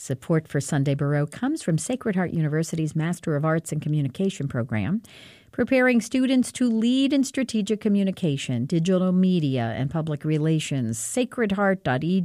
Support for Sunday Bureau comes from Sacred Heart University's Master of Arts in Communication program, preparing students to lead in strategic communication, digital media, and public relations. sacredheart.edu